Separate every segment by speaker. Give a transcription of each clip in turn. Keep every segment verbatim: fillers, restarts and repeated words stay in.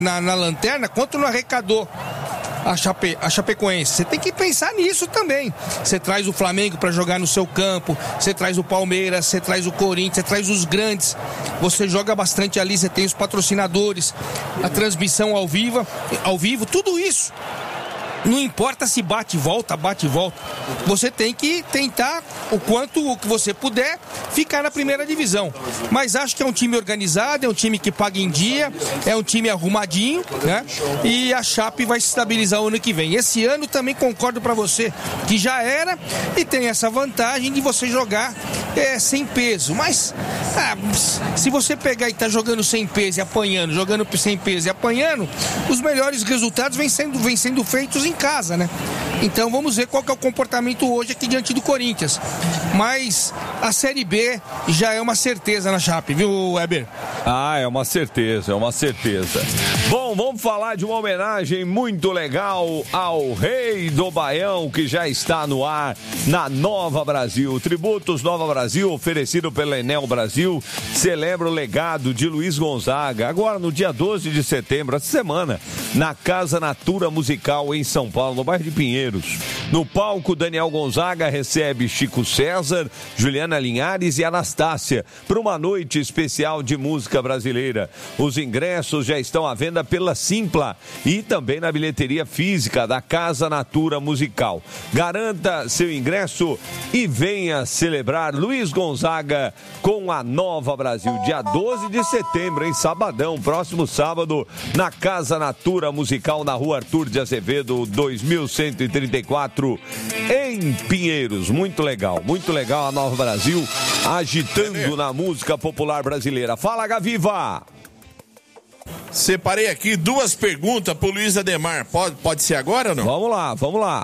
Speaker 1: na, na lanterna, quanto não arrecadou a, Chape, a Chapecoense. Você tem que pensar nisso também. Você traz o Flamengo para jogar no seu campo, você traz o Palmeiras, você traz o Corinthians, você traz os grandes, você joga bastante ali, você tem os patrocinadores, a transmissão ao vivo, ao vivo, tudo isso. Não importa se bate e volta, bate e volta. Você tem que tentar, o quanto o que você puder, ficar na primeira divisão. Mas acho que é um time organizado, é um time que paga em dia, é um time arrumadinho, né? E a Chape vai se estabilizar o ano que vem. Esse ano também concordo para você que já era e tem essa vantagem de você jogar é, sem peso. Mas ah, se você pegar e tá jogando sem peso e apanhando, jogando sem peso e apanhando, os melhores resultados vêm sendo, vêm sendo feitos em em casa, né? Então vamos ver qual que é o comportamento hoje aqui diante do Corinthians. Mas a Série B já é uma certeza na Chape, viu, Weber?
Speaker 2: Ah, é uma certeza, é uma certeza. Bom, vamos falar de uma homenagem muito legal ao Rei do Baião, que já está no ar na Nova Brasil. Tributos Nova Brasil, oferecido pela Enel Brasil, celebra o legado de Luiz Gonzaga, agora no dia doze de setembro, essa semana, na Casa Natura Musical em São Paulo, no bairro de Pinheiros. No palco, Daniel Gonzaga recebe Chico César, Juliana Linhares e Anastácia para uma noite especial de música brasileira. Os ingressos já estão à venda pela Simpla e também na bilheteria física da Casa Natura Musical. Garanta seu ingresso e venha celebrar Luiz Gonzaga com a Nova Brasil, dia doze de setembro, em sabadão, próximo sábado, na Casa Natura Musical, na Rua Arthur de Azevedo, dois mil cento e trinta e quatro, em Pinheiros. Muito legal, muito legal a Nova Brasil agitando na música popular brasileira. Fala, Gaviva!
Speaker 3: Separei aqui duas perguntas pro Luiz Ademar. Pode, pode ser agora ou não?
Speaker 2: Vamos lá, vamos lá.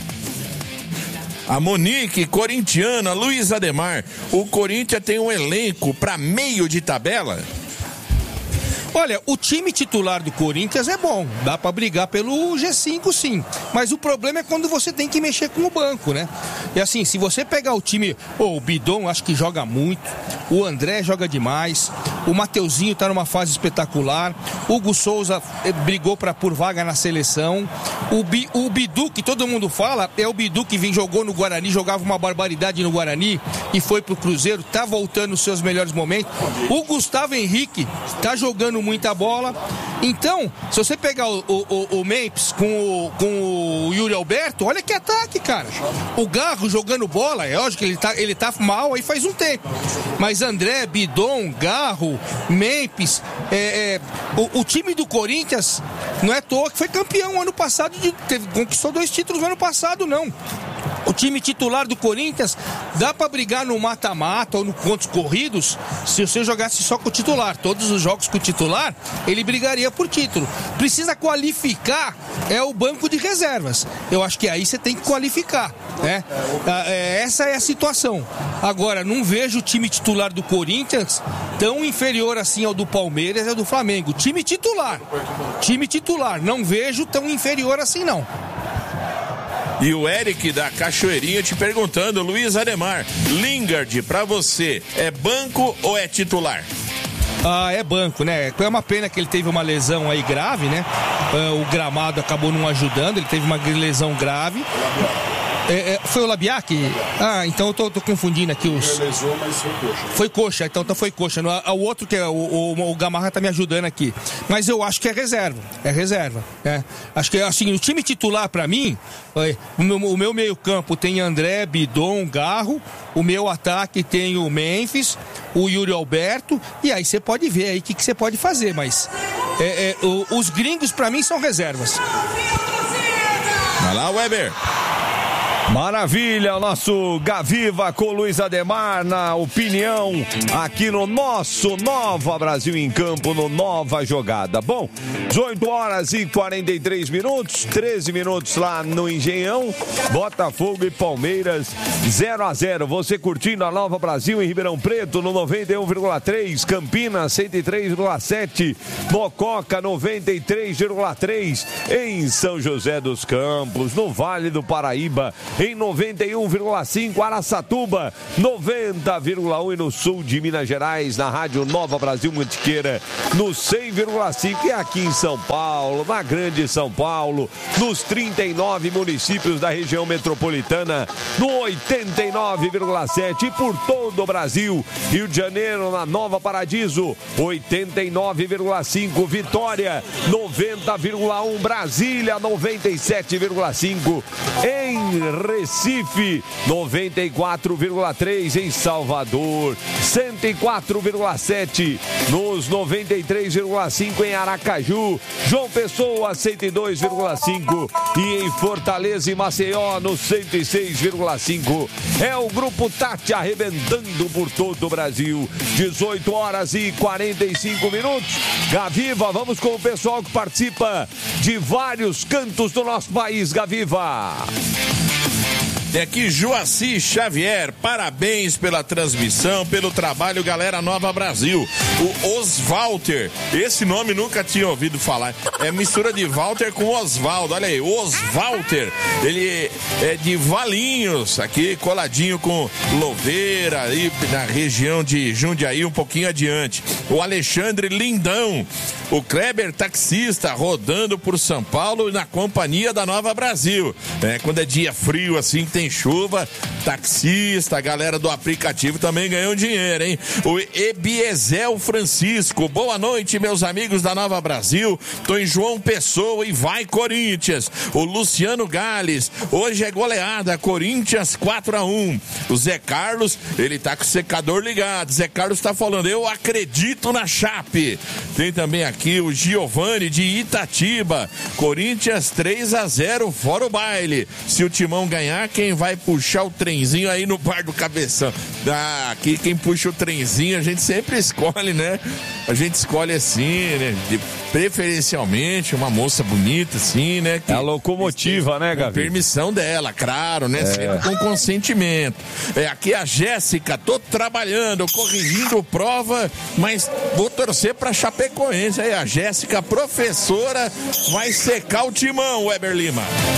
Speaker 3: A Monique, corintiana, Luiz Ademar. O Corinthians tem um elenco para meio de tabela?
Speaker 1: Olha, o time titular do Corinthians é bom, dá pra brigar pelo G cinco sim, mas o problema é quando você tem que mexer com o banco, né? E assim, se você pegar o time, oh, o Bidon acho que joga muito, o André joga demais, o Mateuzinho tá numa fase espetacular, o Hugo Souza brigou pra, por vaga na seleção, o, Bi, o Bidu, que todo mundo fala, é o Bidu que vem, jogou no Guarani, jogava uma barbaridade no Guarani e foi pro Cruzeiro, tá voltando nos seus melhores momentos, o Gustavo Henrique tá jogando muita bola. Então, se você pegar o, o, o Memphis com o, com o Yuri Alberto, olha que ataque, cara. O Garro jogando bola, é lógico que ele tá, ele tá mal aí faz um tempo. Mas André, Bidon, Garro, Memphis, é, é, o, o time do Corinthians não é à toa que foi campeão ano passado, de, teve, conquistou dois títulos no ano passado, não. O time titular do Corinthians dá pra brigar no mata-mata ou no pontos corridos se você jogasse só com o titular. Todos os jogos com o titular, ele brigaria por título. Precisa qualificar é o banco de reservas. Eu acho que aí você tem que qualificar, né? Essa é a situação. Agora, não vejo o time titular do Corinthians tão inferior assim ao do Palmeiras e ao do Flamengo. Time titular. Time titular. Não vejo tão inferior assim, não.
Speaker 3: E o Eric da Cachoeirinha te perguntando, Luiz Ademar, Lingard, pra você, é banco ou é titular?
Speaker 1: Ah, é banco, né? É uma pena que ele teve uma lesão aí grave, né? Ah, o gramado acabou não ajudando, ele teve uma lesão grave. É, é, foi o Labiak? Ah, então eu tô, tô confundindo aqui os...
Speaker 4: Ele lesou, mas foi coxa.
Speaker 1: Foi coxa, então, então foi coxa. O outro que é o, o, o Gamarra tá me ajudando aqui. Mas eu acho que é reserva. É reserva. É. Acho que assim, o time titular pra mim, o meu, o meu meio campo tem André, Bidon, Garro. O meu ataque tem o Memphis, o Yuri Alberto. E aí você pode ver aí o que você pode fazer. Mas é, é, o, os gringos pra mim são reservas.
Speaker 3: Vai lá, Weber.
Speaker 2: Maravilha, o nosso Gaviva com Luiz Ademar na opinião aqui no nosso Nova Brasil em Campo, no Nova Jogada. Bom, dezoito horas e quarenta e três minutos, treze minutos lá no Engenhão, Botafogo e Palmeiras zero a zero. Você curtindo a Nova Brasil em Ribeirão Preto no noventa e um vírgula três, Campinas cento e três vírgula sete, Mococa noventa e três vírgula três, em São José dos Campos, no Vale do Paraíba em noventa e um vírgula cinco, Araçatuba, noventa vírgula um e no sul de Minas Gerais, na Rádio Nova Brasil Mantiqueira, no cem vírgula cinco e aqui em São Paulo, na Grande São Paulo, nos trinta e nove municípios da região metropolitana, no oitenta e nove vírgula sete e por todo o Brasil. Rio de Janeiro, na Nova Paradiso, oitenta e nove vírgula cinco, Vitória, noventa vírgula um, Brasília, noventa e sete vírgula cinco, em Recife, noventa e quatro vírgula três, em Salvador, cento e quatro vírgula sete, nos noventa e três vírgula cinco em Aracaju, João Pessoa, cento e dois vírgula cinco e em Fortaleza e Maceió, no cento e seis vírgula cinco. É o Grupo Tati arrebentando por todo o Brasil. dezoito horas e quarenta e cinco minutos. Gaviva, vamos com o pessoal que participa de vários cantos do nosso país. Gaviva.
Speaker 3: Tem aqui Joaci Xavier, parabéns pela transmissão, pelo trabalho, galera Nova Brasil. O Oswalter, esse nome nunca tinha ouvido falar, é mistura de Walter com Osvaldo, olha aí, Oswalter, ele é de Valinhos, aqui coladinho com Louveira, aí na região de Jundiaí, um pouquinho adiante. O Alexandre Lindão, o Kleber taxista, rodando por São Paulo na companhia da Nova Brasil. É, quando é dia frio assim, tem chuva, taxista, a galera do aplicativo também ganhou dinheiro, hein? O Ebiezel Francisco, boa noite, meus amigos da Nova Brasil, tô em João Pessoa e vai Corinthians. O Luciano Gales, hoje é goleada, Corinthians quatro a um. O Zé Carlos, ele tá com o secador ligado, Zé Carlos tá falando, eu acredito na Chape. Tem também aqui o Giovanni de Itatiba, Corinthians três a zero, fora o baile. Se o Timão ganhar, quem vai puxar o trenzinho aí no bar do Cabeção? Ah, aqui quem puxa o trenzinho a gente sempre escolhe, né? A gente escolhe assim, né? De, preferencialmente uma moça bonita, assim, né? Que,
Speaker 2: é a locomotiva, né, Gavi?
Speaker 3: Permissão dela, claro, né? É. Sempre com consentimento. É, aqui a Jéssica, tô trabalhando, corrigindo prova, mas vou torcer pra Chapecoense. Aí a Jéssica, professora, vai secar o Timão, Weber Lima.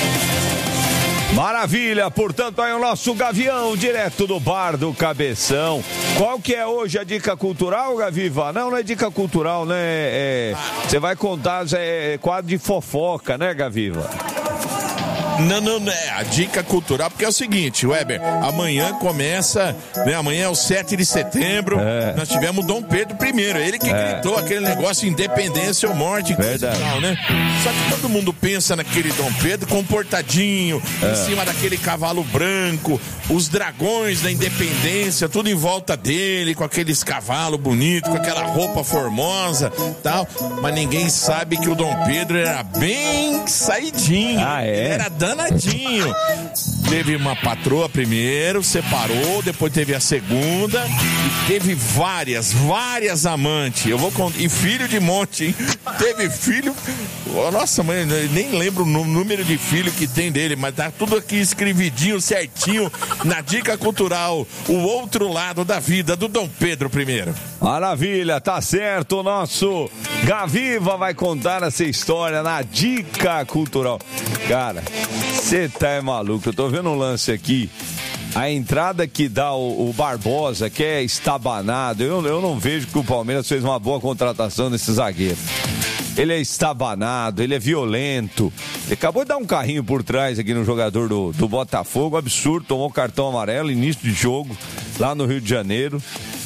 Speaker 2: Maravilha, portanto aí o nosso Gavião, direto do bar do Cabeção. Qual que é hoje a dica cultural, Gaviva? Não, não é dica cultural, né? Você é, vai contar, é quadro de fofoca, né, Gaviva?
Speaker 3: Não, não, não, é a dica cultural, porque é o seguinte, Weber, amanhã começa, né, amanhã é o sete de setembro, é. Nós tivemos o Dom Pedro primeiro, ele que é. gritou aquele negócio, independência ou morte,
Speaker 2: verdade,
Speaker 3: tal, né? Só que todo mundo pensa naquele Dom Pedro comportadinho, é. em cima daquele cavalo branco, os dragões da independência, tudo em volta dele, com aqueles cavalos bonitos, com aquela roupa formosa, tal, mas ninguém sabe que o Dom Pedro era bem saidinho,
Speaker 2: ah, é?
Speaker 3: Ele era danadinho. Teve uma patroa primeiro, separou, depois teve a segunda e teve várias, várias amantes. Eu vou contar. E filho de monte, hein? Teve filho. Oh, nossa, mãe, nem lembro o número de filho que tem dele, mas tá tudo aqui escrevidinho, certinho, na dica cultural. O outro lado da vida do Dom Pedro primeiro.
Speaker 2: Maravilha, tá certo. O nosso Gaviva vai contar essa história na dica cultural. Cara, você tá é maluco. Eu tô vendo um lance aqui. A entrada que dá o, o Barbosa, que é estabanado. Eu, eu não vejo que o Palmeiras fez uma boa contratação nesse zagueiro. Ele é estabanado, ele é violento. Ele acabou de dar um carrinho por trás aqui no jogador do, do Botafogo. Absurdo, tomou cartão amarelo, início de jogo, lá no Rio de Janeiro.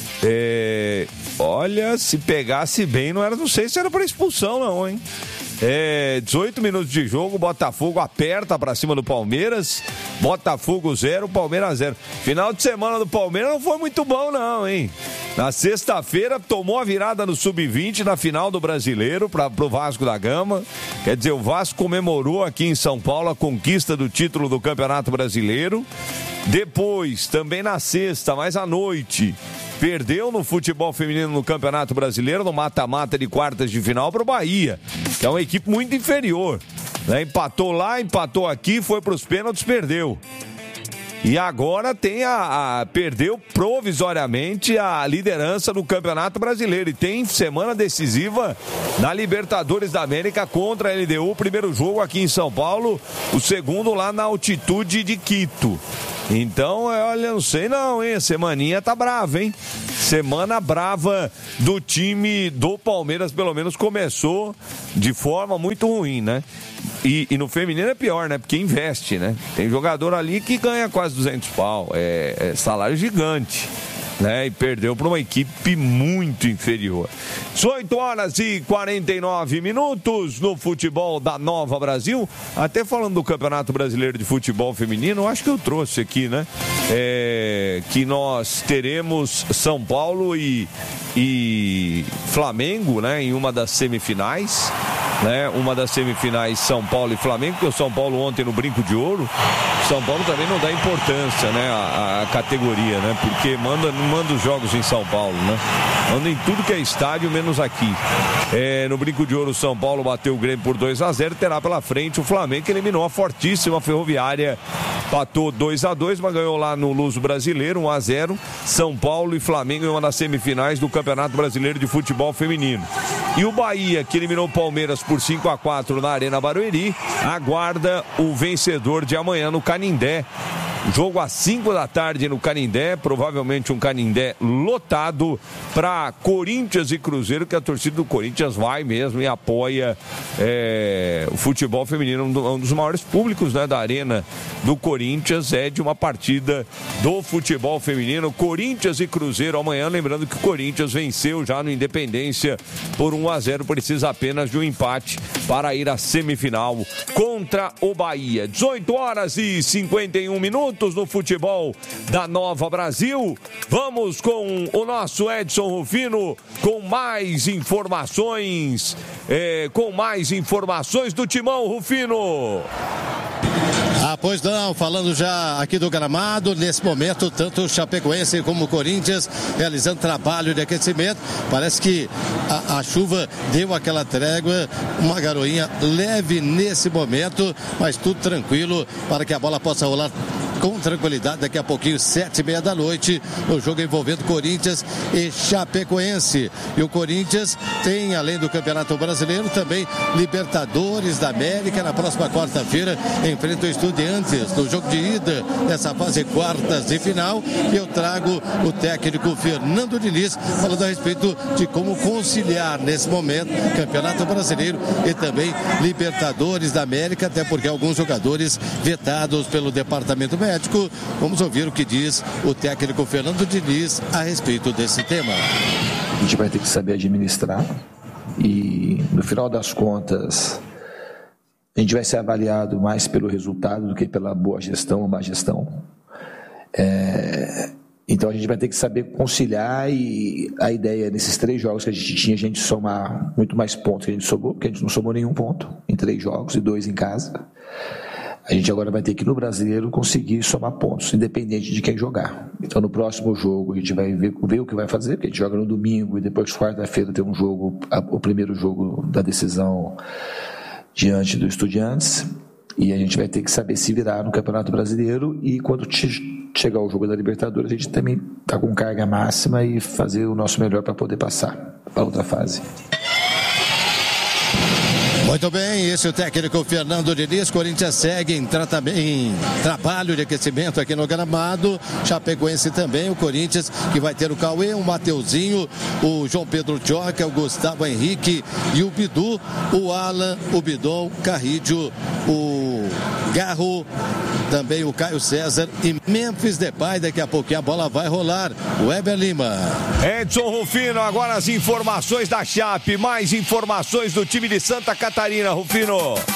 Speaker 2: É, olha, se pegasse bem, não era, não sei se era para expulsão, não, hein? É, dezoito minutos de jogo, Botafogo aperta pra cima do Palmeiras, Botafogo zero, Palmeiras zero. Final de semana do Palmeiras não foi muito bom não, hein? Na sexta-feira tomou a virada no sub vinte na final do Brasileiro para pro Vasco da Gama. Quer dizer, o Vasco comemorou aqui em São Paulo a conquista do título do Campeonato Brasileiro. Depois, também na sexta, mais à noite, perdeu no futebol feminino no Campeonato Brasileiro, no mata-mata de quartas de final para o Bahia, que é uma equipe muito inferior, né? Empatou lá, empatou aqui, foi para os pênaltis, perdeu. E agora tem a, a perdeu provisoriamente a liderança do Campeonato Brasileiro e tem semana decisiva na Libertadores da América contra a L D U, primeiro jogo aqui em São Paulo, o segundo lá na altitude de Quito. Então, olha, não sei não, hein? A semaninha tá brava, hein? Semana brava do time do Palmeiras, pelo menos começou de forma muito ruim, né? E, e no feminino é pior, né? Porque investe, né? Tem jogador ali que ganha quase duzentos pau, é, é salário gigante, né? E perdeu para uma equipe muito inferior. dezoito horas e quarenta e nove minutos no futebol da Nova Brasil. Até falando do Campeonato Brasileiro de Futebol Feminino, acho que eu trouxe aqui, né? É, que nós teremos São Paulo e, e Flamengo, né? Em uma das semifinais. Né, uma das semifinais São Paulo e Flamengo, porque o São Paulo ontem no Brinco de Ouro, São Paulo também não dá importância, né, a, a categoria, né, porque manda, não manda os jogos em São Paulo, né, manda em tudo que é estádio, menos aqui. É, no Brinco de Ouro, São Paulo bateu o Grêmio por dois a zero, terá pela frente o Flamengo, que eliminou a fortíssima Ferroviária, empatou dois a dois, mas ganhou lá no Luso Brasileiro, um a zero, São Paulo e Flamengo em uma das semifinais do Campeonato Brasileiro de Futebol Feminino. E o Bahia, que eliminou o Palmeiras por cinco a quatro na Arena Barueri, aguarda o vencedor de amanhã no Canindé. Jogo às cinco da tarde no Canindé, provavelmente um Canindé lotado para Corinthians e Cruzeiro, que a torcida do Corinthians vai mesmo e apoia é, o futebol feminino, um dos maiores públicos, né, da Arena do Corinthians, é de uma partida do futebol feminino, Corinthians e Cruzeiro amanhã, lembrando que o Corinthians venceu já no Independência por um a zero, precisa apenas de um empate para ir à semifinal contra o Bahia. dezoito horas e cinquenta e um minutos no futebol da Nova Brasil. Vamos com o nosso Edson Rufino com mais informações, é, com mais informações do Timão, Rufino.
Speaker 4: Ah, pois não, falando já aqui do gramado, nesse momento, tanto o Chapecoense como o Corinthians realizando trabalho de aquecimento. Parece que a, a chuva deu aquela trégua, uma garoinha leve nesse momento, mas tudo tranquilo para que a bola possa rolar com tranquilidade daqui a pouquinho, sete e meia da noite, o jogo envolvendo Corinthians e Chapecoense. E o Corinthians tem, além do Campeonato Brasileiro, também Libertadores da América. Na próxima quarta-feira enfrenta o Estudiantes no jogo de ida dessa fase quartas de final. E eu trago o técnico Fernando Diniz falando a respeito de como conciliar nesse momento Campeonato Brasileiro e também Libertadores da América, até porque alguns jogadores vetados pelo departamento médico. Vamos ouvir o que diz o técnico Fernando Diniz a respeito desse tema.
Speaker 5: A gente vai ter que saber administrar e, no final das contas, a gente vai ser avaliado mais pelo resultado do que pela boa gestão ou má gestão. É... Então a gente vai ter que saber conciliar, e a ideia nesses três jogos que a gente tinha, a gente somar muito mais pontos que a gente somou, porque a gente não somou nenhum ponto em três jogos e dois em casa. A gente agora vai ter que, no Brasileiro, conseguir somar pontos, independente de quem jogar. Então, no próximo jogo, a gente vai ver, ver o que vai fazer, porque a gente joga no domingo e depois, quarta-feira, tem um jogo, a, o primeiro jogo da decisão diante do Estudiantes. E a gente vai ter que saber se virar no Campeonato Brasileiro, e quando chegar o jogo da Libertadores, a gente também está com carga máxima e fazer o nosso melhor para poder passar para outra fase.
Speaker 4: Muito bem, esse é o técnico Fernando Diniz. Corinthians segue em, em trabalho de aquecimento aqui no gramado. Chapecoense também, o Corinthians que vai ter o Cauê, o Mateuzinho, o João Pedro Tioca, o Gustavo Henrique e o Bidu, o Alan, o Bidon, Carrídio, o Garro, também o Caio César e Memphis Depay. Daqui a pouquinho a bola vai rolar. O Weber Lima.
Speaker 2: Edson Rufino, agora as informações da Chape, mais informações do time de Santa Catarina, Rufino.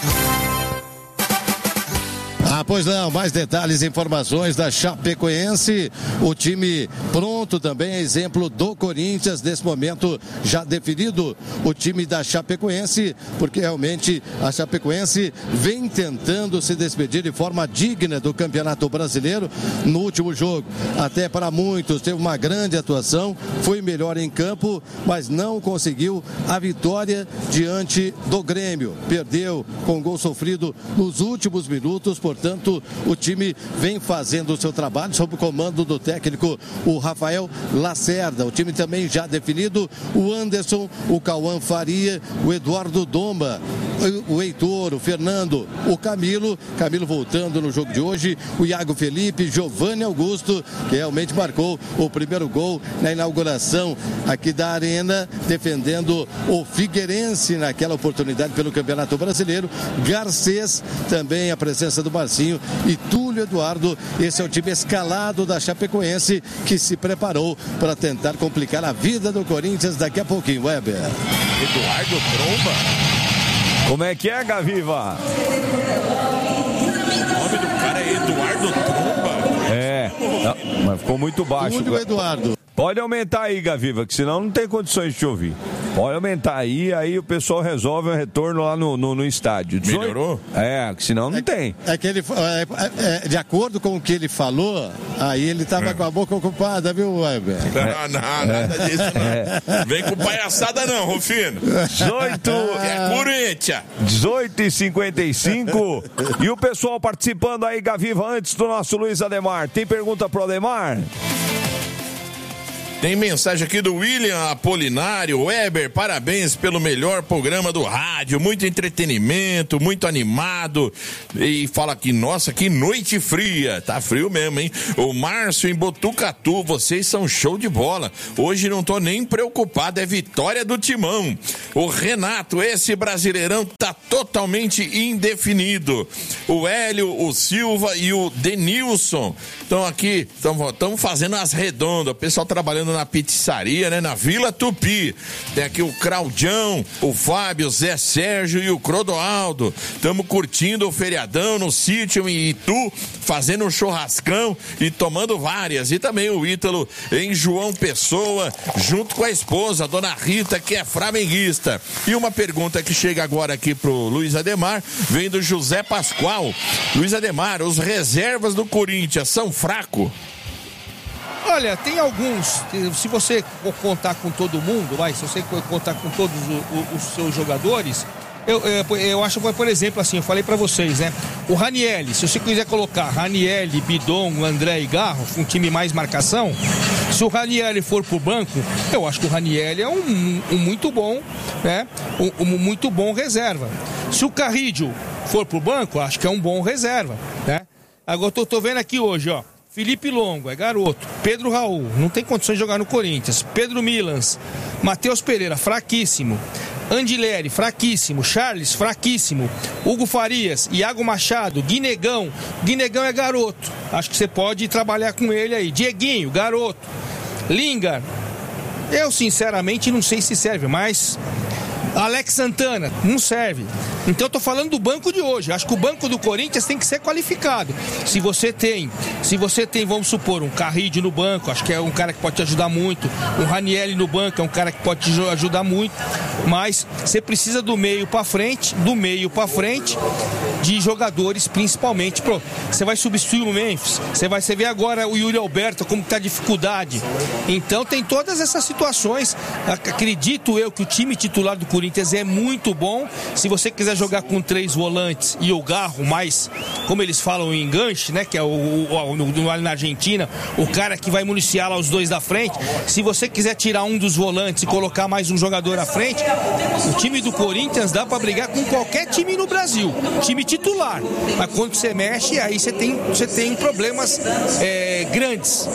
Speaker 4: Ah, pois não, mais detalhes e informações da Chapecoense, o time pronto também, exemplo do Corinthians, nesse momento já definido o time da Chapecoense, porque realmente a Chapecoense vem tentando se despedir de forma digna do Campeonato Brasileiro. No último jogo, até para muitos, teve uma grande atuação, foi melhor em campo, mas não conseguiu a vitória diante do Grêmio, perdeu com gol sofrido nos últimos minutos, portanto portanto, o time vem fazendo o seu trabalho sob o comando do técnico, o Rafael Lacerda. O time também já definido, o Anderson, o Cauã Faria, o Eduardo Domba, o Heitor, o Fernando, o Camilo, Camilo voltando no jogo de hoje, o Iago Felipe, Giovanni Augusto, que realmente marcou o primeiro gol na inauguração aqui da Arena, defendendo o Figueirense naquela oportunidade pelo Campeonato Brasileiro. Garcês, também a presença do Marcinho e Túlio Eduardo. Esse é o time escalado da Chapecoense que se preparou para tentar complicar a vida do Corinthians daqui a pouquinho. Weber.
Speaker 3: Eduardo Tromba.
Speaker 2: Como é que é, Gaviva?
Speaker 3: O nome do cara é Eduardo Tromba.
Speaker 2: É, não, mas ficou muito baixo.
Speaker 4: Túlio Eduardo.
Speaker 2: Pode aumentar aí, Gaviva, que senão não tem condições de te ouvir. Pode aumentar aí, aí o pessoal resolve o retorno lá no, no, no estádio. dezoito... Melhorou? É, que senão não
Speaker 4: é,
Speaker 2: tem.
Speaker 4: É que ele, é, é, de acordo com o que ele falou, aí ele tava é. com a boca ocupada, viu, Weber?
Speaker 3: Não, não, nada disso não. É. Vem com palhaçada não, Rufino.
Speaker 2: dezoito...
Speaker 3: É Corinthians.
Speaker 2: dezoito e cinquenta e cinco. E o pessoal participando aí, Gaviva, antes do nosso Luiz Ademar. Tem pergunta pro Ademar?
Speaker 3: Tem mensagem aqui do William Apolinário. Weber, parabéns pelo melhor programa do rádio, muito entretenimento, muito animado. E fala aqui, nossa, que noite fria. Tá frio mesmo, hein? O Márcio em Botucatu, vocês são show de bola. Hoje não tô nem preocupado, é vitória do Timão. O Renato, esse Brasileirão tá totalmente indefinido. O Hélio, o Silva e o Denilson estão aqui, estão fazendo as redondas. O pessoal trabalhando na pizzaria, né? Na Vila Tupi. Tem aqui o Claudião, o Fábio, o Zé Sérgio e o Crodoaldo. Estamos curtindo o feriadão no sítio em Itu, fazendo um churrascão e tomando várias. E também o Ítalo em João Pessoa, junto com a esposa, a dona Rita, que é flamenguista. E uma pergunta que chega agora aqui pro Luiz Ademar, vem do José Pascoal. Luiz Ademar, os reservas do Corinthians são fracos?
Speaker 1: Olha, tem alguns, se você contar com todo mundo, vai, se você contar com todos os, os seus jogadores, eu, eu, eu acho que, por exemplo, assim, eu falei pra vocês, né, o Ranielli, se você quiser colocar Ranielli, Bidon, André e Garro, um time mais marcação, se o Ranielli for pro banco, eu acho que o Ranielli é um, um muito bom, né, um, um muito bom reserva. Se o Carrillo for pro banco, acho que é um bom reserva, né. Agora eu tô, tô vendo aqui hoje, ó, Felipe Longo, é garoto. Pedro Raul, não tem condições de jogar no Corinthians. Pedro Milans, Matheus Pereira, fraquíssimo. Andileri, fraquíssimo. Charles, fraquíssimo. Hugo Farias, Iago Machado, Guinegão. Guinegão é garoto. Acho que você pode trabalhar com ele aí. Dieguinho, garoto. Lingard, eu sinceramente não sei se serve, mas... Alex Santana, não serve. Então eu tô falando do banco de hoje. Acho que o banco do Corinthians tem que ser qualificado. Se você tem, se você tem, vamos supor, um Carrillo no banco, acho que é um cara que pode te ajudar muito. Um Ranielli no banco é um cara que pode te ajudar muito. Mas você precisa do meio para frente, do meio para frente, de jogadores principalmente. Pô, você vai substituir o Memphis, você vai você vê agora o Yuri Alberto como que tá a dificuldade. Então tem todas essas situações. Acredito eu que o time titular do Corinthians é muito bom. Se você quiser jogar com três volantes e o Garro mais, como eles falam, em enganche, né, que é o, o, o ali na Argentina, o cara que vai municiar lá os dois da frente. Se você quiser tirar um dos volantes e colocar mais um jogador à frente, o time do Corinthians dá pra brigar com qualquer time no Brasil, time titular. Mas quando você mexe, aí você tem, você tem problemas é, grandes.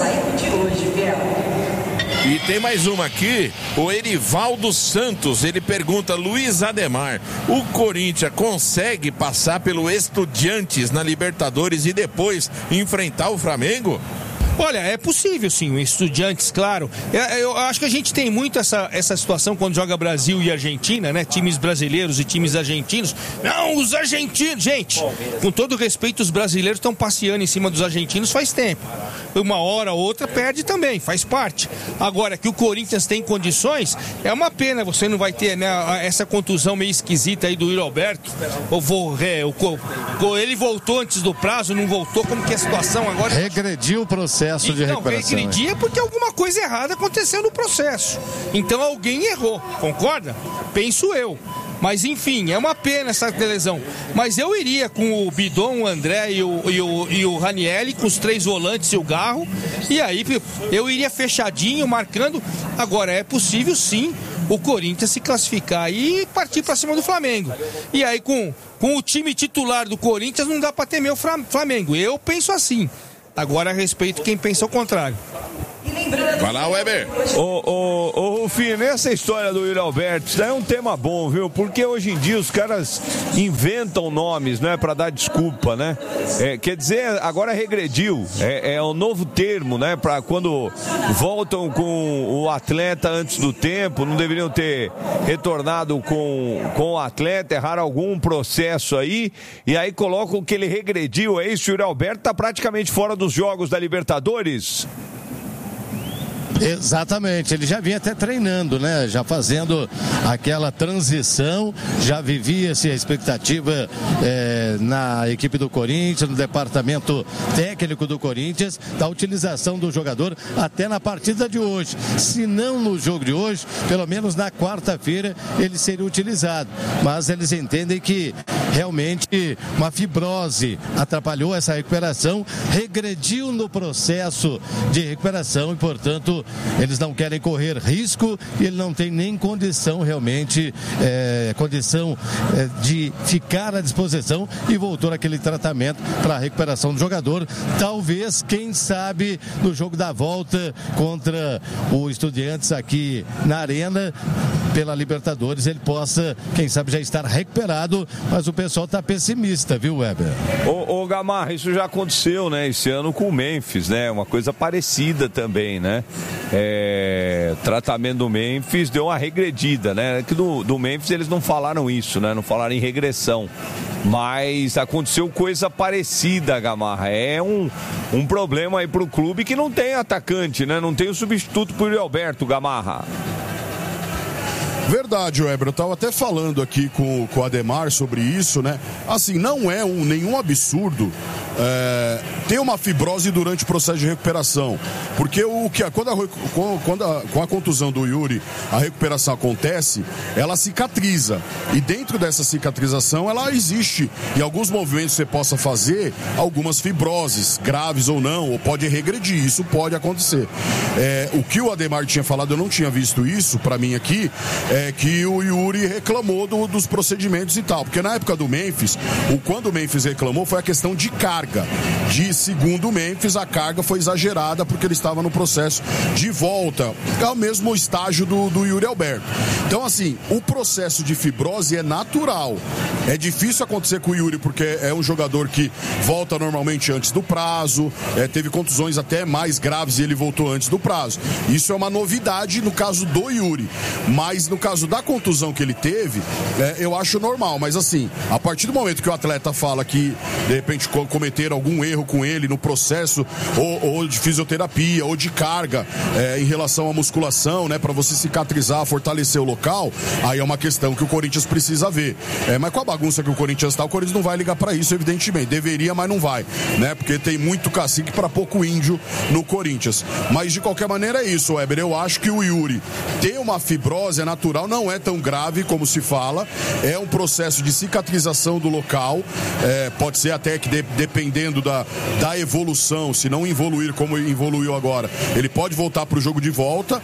Speaker 3: E tem mais uma aqui, o Erivaldo Santos, ele pergunta, Luiz Ademar, o Corinthians consegue passar pelo Estudiantes na Libertadores e depois enfrentar o Flamengo?
Speaker 1: Olha, é possível sim, o Estudiantes, claro. Eu, eu acho que a gente tem muito essa, essa situação quando joga Brasil e Argentina, né? Times brasileiros e times argentinos. Não, os argentinos, gente, com todo respeito, os brasileiros estão passeando em cima dos argentinos faz tempo. Uma hora ou outra perde também, faz parte. Agora, que o Corinthians tem condições, é uma pena, você não vai ter, né, essa contusão meio esquisita aí do Yuri Alberto. Ou vou, é, o, ele voltou antes do prazo, não voltou, como que é a situação agora?
Speaker 4: Regrediu o processo. De
Speaker 1: então,
Speaker 4: recuperação,
Speaker 1: regredia porque alguma coisa errada aconteceu no processo. Então alguém errou, concorda? Penso eu. Mas enfim, é uma pena essa lesão. Mas eu iria com o Bidon, o André e o, e o, e o Ranieri, com os três volantes e o Garro. E aí eu iria fechadinho, marcando. Agora, é possível sim o Corinthians se classificar e partir para cima do Flamengo. E aí com, com o time titular do Corinthians não dá para temer o Flamengo. Eu penso assim. Agora a respeito quem pensa o contrário.
Speaker 3: Vai lá, Weber.
Speaker 2: Ô, ô, ô, Rufino, essa história do Yuri Alberto, isso daí é um tema bom, viu? Porque hoje em dia os caras inventam nomes, né? Pra dar desculpa, né? É, quer dizer, agora regrediu. É, é um novo termo, né? Pra quando voltam com o atleta antes do tempo, não deveriam ter retornado com, com o atleta, erraram algum processo aí, e aí colocam que ele regrediu. É isso, o Yuri Alberto tá praticamente fora dos jogos da Libertadores?
Speaker 4: Exatamente, ele já vinha até treinando, né? Já fazendo aquela transição, já vivia-se a expectativa é, na equipe do Corinthians, no departamento técnico do Corinthians, da utilização do jogador até na partida de hoje. Se não no jogo de hoje, pelo menos na quarta-feira ele seria utilizado. Mas eles entendem que realmente uma fibrose atrapalhou essa recuperação, regrediu no processo de recuperação e, portanto, eles não querem correr risco e ele não tem nem condição realmente, é, condição é, de ficar à disposição, e voltou naquele tratamento para a recuperação do jogador. Talvez, quem sabe, no jogo da volta contra o Estudiantes aqui na Arena, pela Libertadores, ele possa, quem sabe, já estar recuperado, mas o pessoal está pessimista, viu, Weber?
Speaker 2: Ô, ô Gamarra, isso já aconteceu, né, esse ano com o Memphis, né, uma coisa parecida também, né? É, tratamento do Memphis deu uma regredida, né? Que do, do Memphis eles não falaram isso, né? Não falaram em regressão. Mas aconteceu coisa parecida, Gamarra. É um, um problema aí pro clube que não tem atacante, né? Não tem o substituto pro Yuri Alberto, Gamarra.
Speaker 6: Verdade, Weber, eu estava até falando aqui com, com o Ademar sobre isso, né? Assim, não é um, nenhum absurdo é, ter uma fibrose durante o processo de recuperação, porque o que quando, a, quando a, com a contusão do Yuri a recuperação acontece, ela cicatriza, e dentro dessa cicatrização ela existe, em alguns movimentos você possa fazer algumas fibroses, graves ou não, ou pode regredir, isso pode acontecer. É, o que o Ademar tinha falado, eu não tinha visto isso, para mim aqui, é É que o Yuri reclamou do, dos procedimentos e tal, porque na época do Memphis, o, quando o Memphis reclamou foi a questão de carga, de segundo o Memphis a carga foi exagerada porque ele estava no processo de volta ao mesmo estágio do, do Yuri Alberto. Então assim, o processo de fibrose é natural, é difícil acontecer com o Yuri porque é um jogador que volta normalmente antes do prazo, é, teve contusões até mais graves e ele voltou antes do prazo, isso é uma novidade no caso do Yuri, mas no caso da contusão que ele teve, é, eu acho normal, mas assim, a partir do momento que o atleta fala que de repente cometeram algum erro com ele no processo ou, ou de fisioterapia ou de carga é, em relação à musculação, né, para você cicatrizar, fortalecer o local, aí é uma questão que o Corinthians precisa ver, é, mas com a bagunça que o Corinthians está, o Corinthians não vai ligar para isso, evidentemente, deveria, mas não vai, né, porque tem muito cacique para pouco índio no Corinthians, mas de qualquer maneira é isso, Weber, eu acho que o Yuri ter uma fibrose é natural, não é tão grave como se fala, é um processo de cicatrização do local, é, pode ser até que de, dependendo da, da evolução, se não evoluir como evoluiu agora, ele pode voltar para o jogo de volta,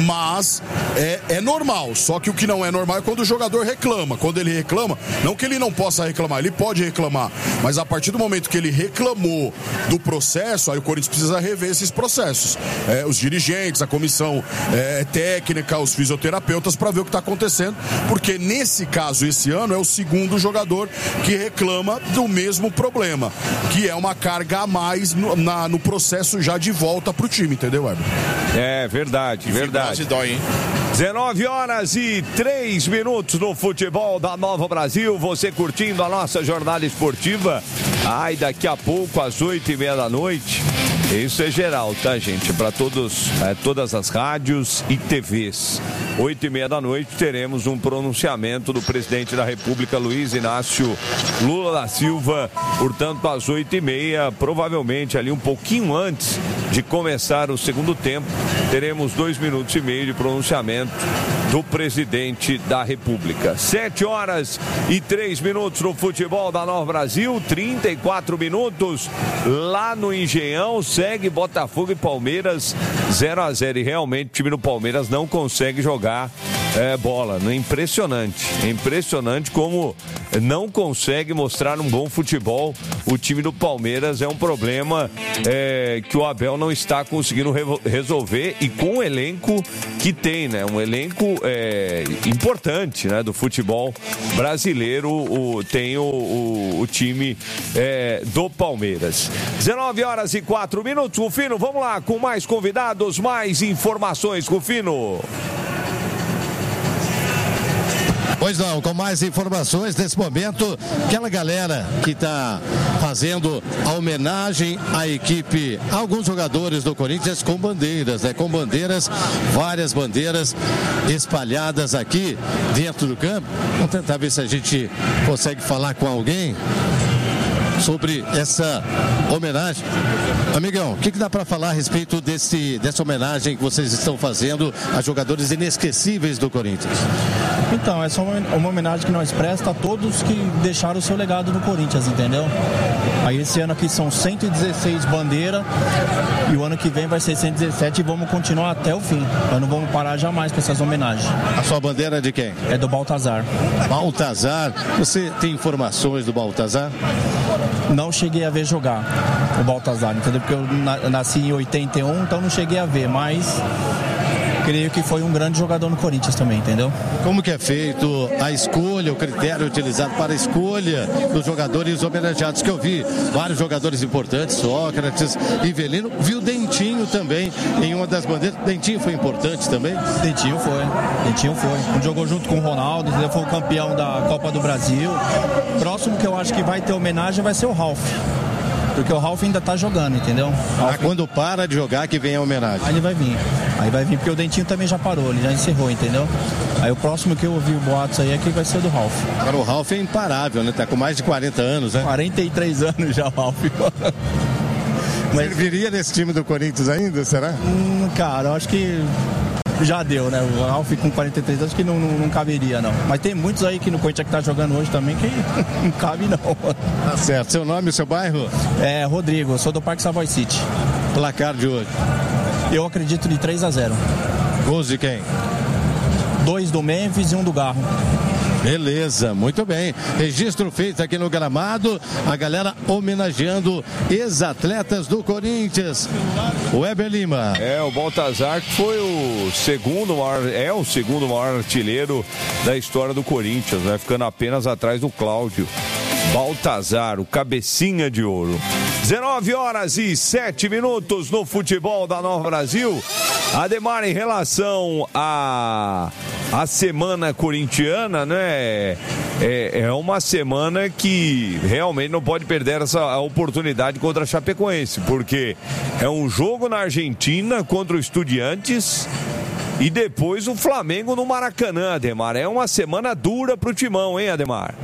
Speaker 6: mas é, é normal, só que o que não é normal é quando o jogador reclama, quando ele reclama, não que ele não possa reclamar, ele pode reclamar, mas a partir do momento que ele reclamou do processo, aí o Corinthians precisa rever esses processos, é, os dirigentes, a comissão é, técnica, os fisioterapeutas, para ver o que está acontecendo, porque nesse caso, esse ano, é o segundo jogador que reclama do mesmo problema, que é uma carga a mais no, na, no processo já de volta pro time, entendeu, Weber?
Speaker 2: É verdade, que verdade.
Speaker 3: Dói, hein?
Speaker 2: dezenove horas e três minutos no futebol da Nova Brasil, você curtindo a nossa jornada esportiva. Ai, daqui a pouco, às oito e meia da noite. Isso é geral, tá, gente? Para todos, é, todas as rádios e T Vs. Oito e meia da noite teremos um pronunciamento do presidente da República, Luiz Inácio Lula da Silva. Portanto, às oito e meia, provavelmente ali um pouquinho antes de começar o segundo tempo, teremos dois minutos e meio de pronunciamento do presidente da República. Sete horas e três minutos no futebol da Nova Brasil, trinta e quatro minutos lá no Engenhão, segue Botafogo e Palmeiras zero a zero, e realmente o time do Palmeiras não consegue jogar é, bola, é impressionante, é impressionante como não consegue mostrar um bom futebol. O time do Palmeiras é um problema é, que o Abel não está conseguindo re- resolver, e com o elenco que tem, né? Um elenco é, importante, né? Do futebol brasileiro, o, tem o, o, o time é, do Palmeiras. dezenove horas e quatro minutos, Rufino, vamos lá com mais convidados, mais informações, Rufino.
Speaker 4: Pois não, com mais informações nesse momento, aquela galera que está fazendo a homenagem à equipe, a alguns jogadores do Corinthians com bandeiras, né? Com bandeiras, várias bandeiras espalhadas aqui dentro do campo. Vamos tentar ver se a gente consegue falar com alguém sobre essa homenagem. Amigão, o que, que dá para falar a respeito desse, dessa homenagem que vocês estão fazendo a jogadores inesquecíveis do Corinthians?
Speaker 7: Então, essa é uma, uma homenagem que nós presta a todos que deixaram o seu legado no Corinthians, entendeu? Aí esse ano aqui são cento e dezesseis bandeiras e o ano que vem vai ser cento e dezessete e vamos continuar até o fim. Nós não vamos parar jamais com essas homenagens.
Speaker 4: A sua bandeira é de quem?
Speaker 7: É do Baltazar.
Speaker 4: Baltazar, você tem informações do Baltazar?
Speaker 7: Não cheguei a ver jogar o Baltazar, entendeu? Porque eu, na, eu nasci em oitenta e um, então não cheguei a ver, mas creio que foi um grande jogador no Corinthians também, entendeu?
Speaker 4: Como que é feito a escolha, o critério utilizado para a escolha dos jogadores homenageados? Que eu vi vários jogadores importantes, Sócrates, Rivelino, vi o Dentinho também em uma das bandeiras. Dentinho foi importante também?
Speaker 7: Dentinho foi, Dentinho foi. Ele jogou junto com o Ronaldo, entendeu? Foi o campeão da Copa do Brasil. Próximo que eu acho que vai ter homenagem vai ser o Ralf. Porque o Ralf ainda tá jogando, entendeu?
Speaker 4: Ah, quando para de jogar que vem a homenagem.
Speaker 7: Aí ele vai vir. Aí vai vir, porque o Dentinho também já parou, ele já encerrou, entendeu? Aí o próximo que eu ouvi o boatos aí é que vai ser o do Ralf.
Speaker 4: Agora o Ralf é imparável, né? Tá com mais de quarenta anos, né?
Speaker 7: quarenta e três anos já o Ralf.
Speaker 4: Mas serviria nesse time do Corinthians ainda, será?
Speaker 7: Hum, cara, eu acho que já deu, né? O Ralf com quarenta e três anos que não, não, não caberia, não. Mas tem muitos aí que no Corinthians que tá jogando hoje também que não cabe, não.
Speaker 4: Tá certo. Seu nome e seu bairro?
Speaker 7: É, Rodrigo, eu sou do Parque Savoy City.
Speaker 4: Placar de hoje?
Speaker 7: Eu acredito de três a zero.
Speaker 4: Gols de quem?
Speaker 7: Dois do Memphis e um do Garro.
Speaker 4: Beleza, muito bem. Registro feito aqui no gramado. A galera homenageando ex-atletas do Corinthians. O Weber Lima.
Speaker 2: É, o Baltazar que foi o segundo maior, é o segundo maior artilheiro da história do Corinthians, né? Ficando apenas atrás do Cláudio. Baltazar, o cabecinha de ouro. dezenove horas e sete minutos no futebol da Nova Brasil. Ademar, em relação a a semana corintiana, né? É, é uma semana que realmente não pode perder essa oportunidade contra a Chapecoense, porque é um jogo na Argentina contra o Estudiantes e depois o Flamengo no Maracanã, Ademar. É uma semana dura pro Timão, hein, Ademar?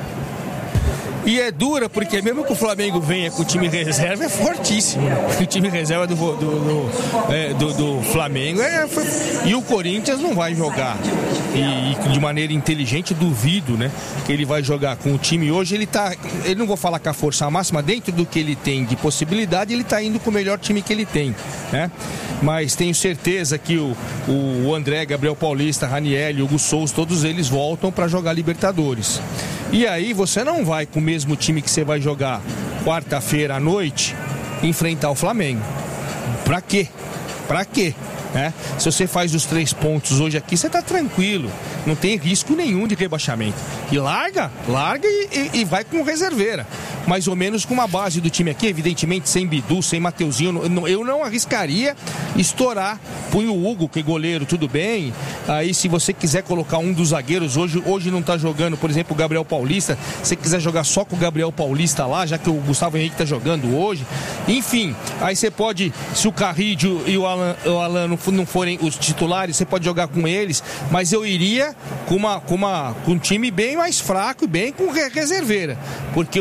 Speaker 1: E é dura porque mesmo que o Flamengo venha com o time reserva, é fortíssimo. O time reserva do, do, do, é, do, do Flamengo é... E o Corinthians não vai jogar. E, e de maneira inteligente, duvido, né? Que ele vai jogar com o time hoje. Ele tá... Ele não vou falar com a força máxima, dentro do que ele tem de possibilidade, ele tá indo com o melhor time que ele tem, né? Mas tenho certeza que o, o André, Gabriel Paulista, Raniel, Hugo Souza, todos eles voltam para jogar Libertadores. E aí você não vai com o mesmo time que você vai jogar quarta-feira à noite enfrentar o Flamengo. Pra quê? Pra quê? É? Se você faz os três pontos hoje aqui, você tá tranquilo, não tem risco nenhum de rebaixamento. E larga, larga e, e, e vai com reserveira. Mais ou menos com uma base do time aqui, evidentemente sem Bidu, sem Mateuzinho. Eu não arriscaria estourar. Põe o Hugo, que é goleiro, tudo bem. Aí se você quiser colocar um dos zagueiros, hoje, hoje não tá jogando, por exemplo, o Gabriel Paulista. Se você quiser jogar só com o Gabriel Paulista lá, já que o Gustavo Henrique tá jogando hoje. Enfim, aí você pode, se o Carrillo e o Alan, o Alan não, não forem os titulares, você pode jogar com eles. Mas eu iria com, uma, com, uma, com um time bem mais fraco e bem com reserveira. Porque o importante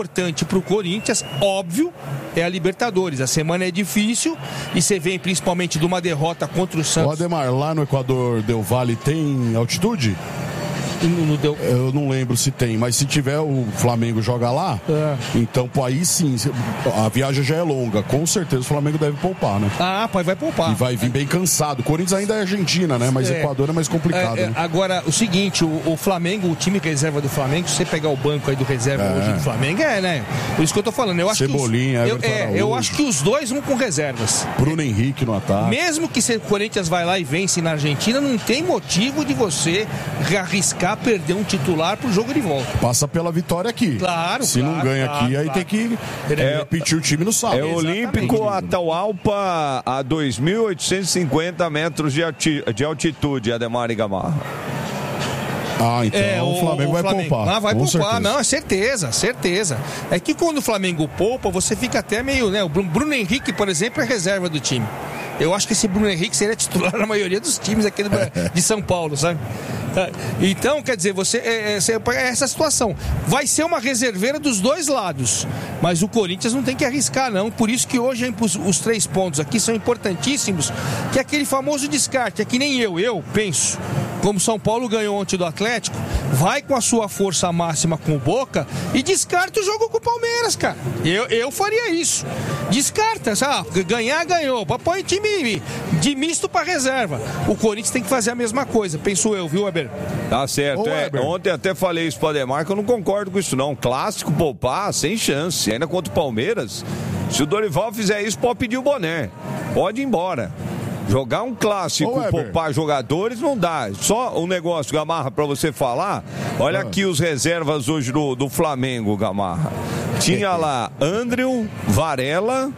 Speaker 1: importante para o Corinthians, óbvio, é a Libertadores. A semana é difícil e você vem principalmente de uma derrota contra o Santos.
Speaker 6: O Ademar, lá no Equador Del Valle tem altitude?
Speaker 1: No, no Del...
Speaker 6: Eu não lembro se tem, mas se tiver, o Flamengo joga lá, é. Então pô, aí sim, a viagem já é longa, com certeza o Flamengo deve poupar, né?
Speaker 1: Ah, pai, vai poupar.
Speaker 6: E vai vir bem cansado. O Corinthians ainda é Argentina, né? Mas é. Equador é mais complicado.
Speaker 1: É, é,
Speaker 6: né?
Speaker 1: Agora, o seguinte, o, o Flamengo, o time reserva do Flamengo, se você pegar o banco aí do reserva é. hoje do Flamengo, é, né? Por isso que eu tô falando. Eu acho
Speaker 6: Cebolinha,
Speaker 1: que os, eu, é, eu acho que os dois vão com reservas.
Speaker 6: Bruno Henrique no ataque.
Speaker 1: Mesmo que o Corinthians vai lá e vence na Argentina, não tem motivo de você arriscar perder um título pro jogo de volta.
Speaker 6: Passa pela vitória aqui.
Speaker 1: Claro,
Speaker 6: Se
Speaker 1: claro,
Speaker 6: não ganha
Speaker 1: claro,
Speaker 6: aqui,
Speaker 1: claro.
Speaker 6: aí tem que é, repetir o time no sábado.
Speaker 2: É o Olímpico Atahualpa a dois mil oitocentos e cinquenta metros de, alti, de altitude, Ademar e Gamarra.
Speaker 6: Ah, então
Speaker 1: é,
Speaker 6: o, o Flamengo
Speaker 1: o
Speaker 6: vai
Speaker 1: Flamengo.
Speaker 6: poupar.
Speaker 1: Ah, vai
Speaker 6: com
Speaker 1: poupar,
Speaker 6: certeza.
Speaker 1: não, é certeza, certeza. É que quando o Flamengo poupa, você fica até meio, né? O Bruno Henrique, por exemplo, é reserva do time. Eu acho que esse Bruno Henrique seria titular na maioria dos times aqui do, de São Paulo, sabe? Então, quer dizer, você é, é, é essa situação. Vai ser uma reserveira dos dois lados, mas o Corinthians não tem que arriscar, não. Por isso que hoje os, os três pontos aqui são importantíssimos, que é aquele famoso descarte. É que nem eu, eu penso, como São Paulo ganhou ontem do Atlético, vai com a sua força máxima com o Boca e descarta o jogo com o Palmeiras, cara. Eu, eu faria isso. Descarta, sabe? Ganhar, ganhou. Põe time de misto para reserva. O Corinthians tem que fazer a mesma coisa, penso eu, viu, Weber?
Speaker 2: Tá certo.
Speaker 6: Ô,
Speaker 2: é, ontem até falei isso pro Ademar, que eu não concordo com isso, não. Clássico, poupar, sem chance. Ainda contra o Palmeiras, se o Dorival fizer isso, pode pedir o boné. Pode ir embora. Jogar um clássico,
Speaker 6: Ô,
Speaker 2: poupar jogadores, não dá. Só um negócio, Gamarra, pra você falar. Olha ah. aqui os reservas hoje do, do Flamengo, Gamarra. Tinha lá Andréu, Varela.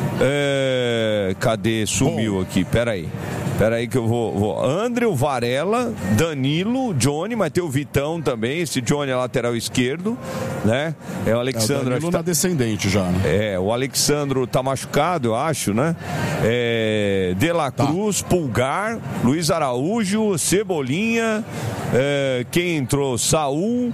Speaker 2: É... Cadê? Sumiu Bom. aqui, peraí. Peraí que eu vou, vou. Andréu, Varela, Danilo, Johnny, mas tem o Vitão também. Esse Johnny é lateral esquerdo, né? É o Alexandre.
Speaker 6: É, o Danilo tá... na descendente já, né?
Speaker 2: É, o Alexandro tá machucado, eu acho, né? É... De La Cruz, tá. Pulgar, Luiz Araújo, Cebolinha. É... Quem entrou? Saul.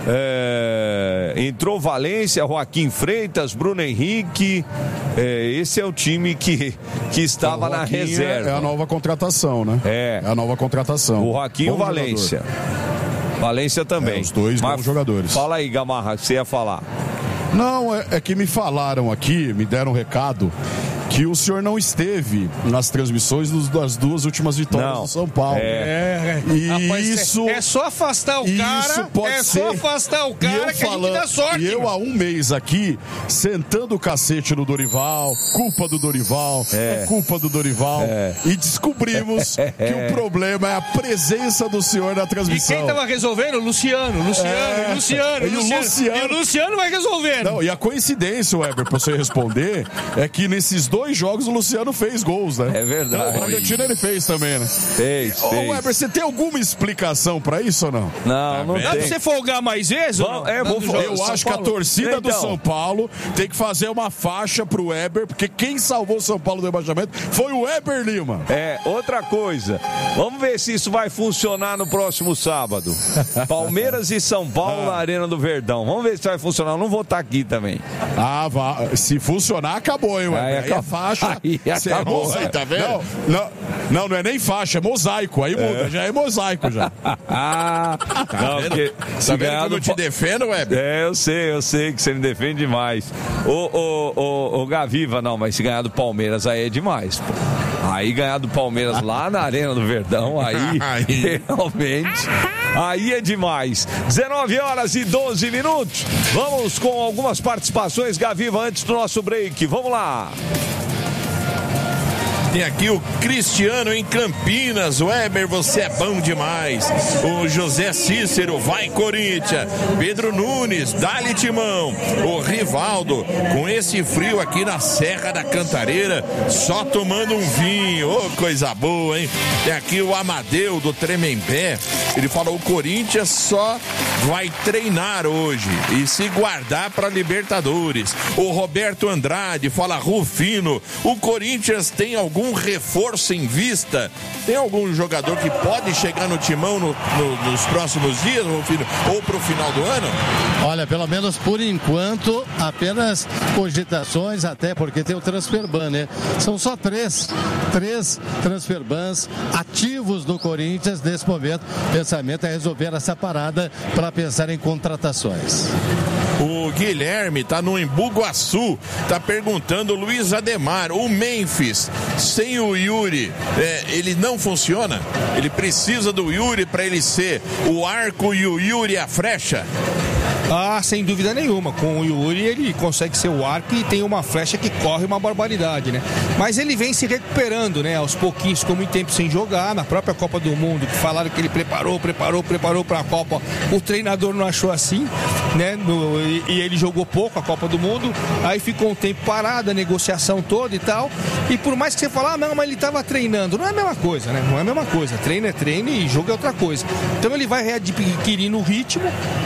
Speaker 2: É... Entrou Valência, Joaquim Freitas, Bruno Henrique. É... Esse é o time que, que estava na reserva.
Speaker 6: É a nova contratação, né?
Speaker 2: É.
Speaker 6: É a nova contratação.
Speaker 2: O Joaquim e o Valência. Jogador. Valência também. É,
Speaker 6: os dois
Speaker 2: Mas,
Speaker 6: bons jogadores.
Speaker 2: Fala aí, Gamarra, que você ia falar.
Speaker 6: Não, é, é que me falaram aqui, me deram um recado, que o senhor não esteve nas transmissões dos, das duas últimas vitórias
Speaker 2: não.
Speaker 6: do São Paulo.
Speaker 1: É,
Speaker 6: é. E
Speaker 1: Rapaz,
Speaker 6: isso
Speaker 1: é, é só afastar o cara.
Speaker 6: Pode
Speaker 1: é
Speaker 6: ser.
Speaker 1: só afastar o cara que falando, a gente dá sorte.
Speaker 6: E eu há um mês aqui, sentando o cacete no Dorival, culpa do Dorival, é, é culpa do Dorival. É. E descobrimos é. que o problema é a presença do senhor na transmissão.
Speaker 1: E quem estava resolvendo? Luciano, Luciano,
Speaker 6: é.
Speaker 1: Luciano,
Speaker 6: e
Speaker 1: Luciano,
Speaker 6: Luciano.
Speaker 1: E o Luciano vai resolvendo.
Speaker 6: Não, e a coincidência, Weber, pra você responder, é que nesses dois dois jogos o Luciano fez gols, né?
Speaker 2: É verdade.
Speaker 6: Então, o Bragantino ele fez também, né?
Speaker 2: Fez,
Speaker 6: Ô,
Speaker 2: fez.
Speaker 6: Weber, você tem alguma explicação pra isso ou não?
Speaker 2: Não, não
Speaker 1: Dá
Speaker 2: tem.
Speaker 1: pra você folgar mais vezes?
Speaker 2: Bom, é, vou folgar.
Speaker 6: Eu
Speaker 2: São
Speaker 6: acho
Speaker 2: Paulo.
Speaker 6: que a torcida
Speaker 2: então.
Speaker 6: do São Paulo tem que fazer uma faixa pro Weber, porque quem salvou o São Paulo do rebaixamento foi o Weber Lima.
Speaker 2: É, outra coisa. Vamos ver se isso vai funcionar no próximo sábado. Palmeiras e São Paulo ah. na Arena do Verdão. Vamos ver se vai funcionar. Eu não vou estar aqui também.
Speaker 6: Ah, vá. Se funcionar, acabou, hein, Weber?
Speaker 2: Aí,
Speaker 6: aí a faixa...
Speaker 2: Aí acabou.
Speaker 6: É mosaico, tá vendo? Não, não, não, não é nem faixa, é mosaico. Aí muda, é. já é mosaico já.
Speaker 2: Ah, não, porque
Speaker 3: tá vendo como eu te defendo, Weber?
Speaker 2: É, eu sei, eu sei que você me defende demais. Ô, ô, ô, ô, Gaviva, não, mas se ganhar do Palmeiras aí é demais, pô. Aí ganhar do Palmeiras lá na Arena do Verdão, aí, aí. realmente, aí é demais. dezenove horas e doze minutos. Vamos com algumas participações, Gaviva, antes do nosso break. Vamos lá.
Speaker 3: Tem aqui o Cristiano em Campinas. Weber, você é bom demais. O José Cícero, vai Corinthians. Pedro Nunes, dá-lhe timão. O Rivaldo, com esse frio aqui na Serra da Cantareira, só tomando um vinho. Ô, oh, coisa boa, hein? Tem aqui o Amadeu do Tremembé. Ele falou: o Corinthians só vai treinar hoje e se guardar para Libertadores. O Roberto Andrade fala: Rufino, o Corinthians tem algum algum reforço em vista? Tem algum jogador que pode chegar no timão no, no, nos próximos dias ou, ou para o final do ano?
Speaker 4: Olha, pelo menos por enquanto, apenas cogitações, até porque tem o transfer ban, né? São só três, três transfer bans ativos no Corinthians nesse momento. O pensamento é resolver essa parada para pensar em contratações.
Speaker 3: O Guilherme tá no Embu-Guaçu, tá perguntando, Luiz Ademar, o Memphis sem o Yuri, é, ele não funciona? Ele precisa do Yuri para ele ser o arco e o Yuri a flecha?
Speaker 1: Ah, sem dúvida nenhuma. Com o Yuri ele consegue ser o arco e tem uma flecha que corre uma barbaridade, né? Mas ele vem se recuperando, né? Aos pouquinhos, ficou muito tempo sem jogar. Na própria Copa do Mundo, que falaram que ele preparou, preparou, preparou para a Copa. O treinador não achou assim, né? No, e, e ele jogou pouco a Copa do Mundo. Aí ficou um tempo parado, a negociação toda e tal. E por mais que você fale, ah, não, mas ele estava treinando. Não é a mesma coisa, né? Não é a mesma coisa. Treino é treino e jogo é outra coisa. Então ele vai readquirindo o ritmo.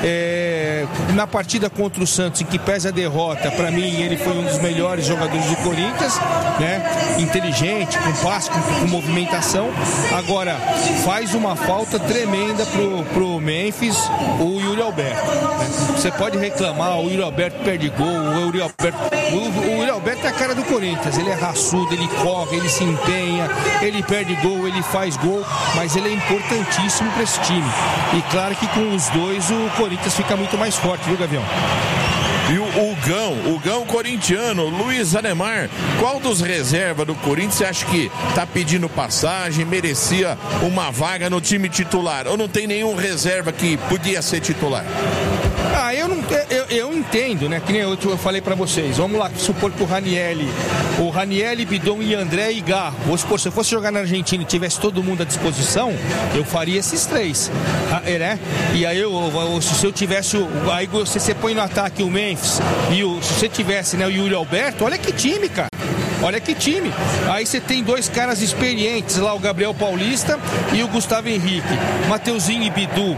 Speaker 1: É... Na partida contra o Santos, em que pesa a derrota, para mim ele foi um dos melhores jogadores do Corinthians, né? Inteligente, com passe, com, com movimentação. Agora, faz uma falta tremenda pro, pro Memphis, o Yuri Alberto, né? Você pode reclamar, o Yuri Alberto perde gol, o Yuri Alberto, o, o Yuri Alberto é a cara do Corinthians, ele é raçudo, ele corre, ele se empenha, ele perde gol, ele faz gol, mas ele é importantíssimo para esse time. E claro que com os dois o Corinthians fica muito mais forte, viu, Gavião?
Speaker 3: E o, o Gão, o Gão corintiano, Luiz Ademar, qual dos reservas do Corinthians você acha que tá pedindo passagem, merecia uma vaga no time titular? Ou não tem nenhum reserva que podia ser titular?
Speaker 1: Ah, eu não eu, eu entendo, né? Que nem eu, eu falei pra vocês. Vamos lá, supor que o Ranieri, o Ranieri, Bidon e André e Garro. Vou supor, se eu fosse jogar na Argentina e tivesse todo mundo à disposição, eu faria esses três, né? E aí, eu, eu, se eu tivesse, aí você, você põe no ataque o Memphis e o, se você tivesse, né, o Yuri Alberto, olha que time, cara. Olha que time. Aí você tem dois caras experientes lá, o Gabriel Paulista e o Gustavo Henrique. Mateuzinho e Bidu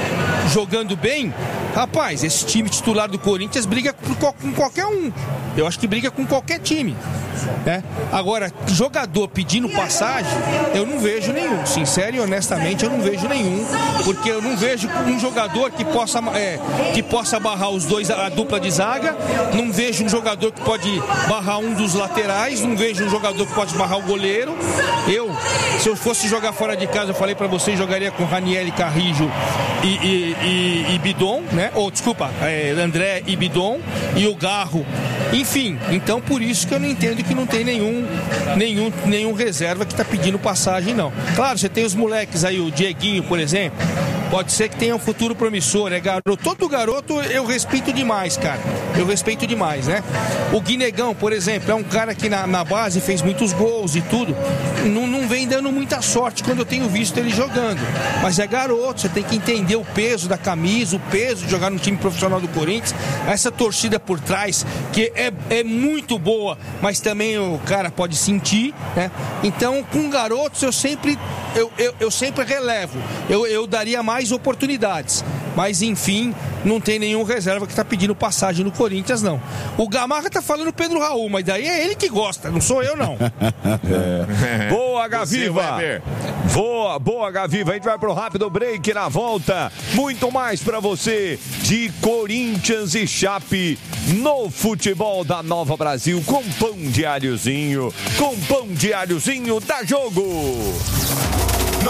Speaker 1: jogando bem. Rapaz, esse time titular do Corinthians briga com qualquer um. Eu acho que briga com qualquer time, né? Agora, jogador pedindo passagem, eu não vejo nenhum. Sincero e honestamente, eu não vejo nenhum. Porque eu não vejo um jogador que possa, é, que possa barrar os dois, a dupla de zaga. Não vejo um jogador que pode barrar um dos laterais. Não vejo um jogador que pode barrar o goleiro. Eu, se eu fosse jogar fora de casa, eu falei pra vocês, jogaria com Ranieri, Carrijo e, e, e, e Bidon, né? Ou, desculpa, é, André e Bidon e o Garro. Enfim, então por isso que eu não entendo que não tem nenhum, nenhum, nenhum reserva que tá pedindo passagem, não. Claro, você tem os moleques aí, o Dieguinho, por exemplo. Pode ser que tenha um futuro promissor, é garoto. Todo garoto eu respeito demais, cara. Eu respeito demais, né? O Guinegão, por exemplo, é um cara que na, na base fez muitos gols e tudo. Não, não vem dando muita sorte quando eu tenho visto ele jogando. Mas é garoto, você tem que entender o peso da camisa, o peso de jogar no time profissional do Corinthians. Essa torcida por trás, que é, é muito boa, mas também o cara pode sentir, né? Então, com garotos, eu sempre, eu, eu, eu sempre relevo. Eu, eu daria mais oportunidades, mas enfim, não tem nenhum reserva que tá pedindo passagem no Corinthians, não. O Gamarra tá falando Pedro Raul, mas daí é ele que gosta, não sou eu, não.
Speaker 2: É. Boa, Gaviva! Boa, boa, Gaviva. A gente vai pro rápido break, na volta. Muito mais pra você de Corinthians e Chape no futebol da Nova Brasil, com pão diáriozinho, com pão diáriozinho da Jogo.